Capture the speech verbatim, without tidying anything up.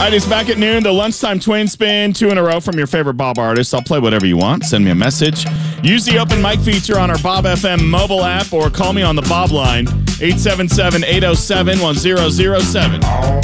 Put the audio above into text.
right, it's back at noon. The Lunchtime Twin Spin, two in a row from your favorite Bob artist. I'll play whatever you want. Send me a message. Use the open mic feature on our Bob F M mobile app or call me on the Bob line, eight seven seven, eight oh seven, one oh oh seven.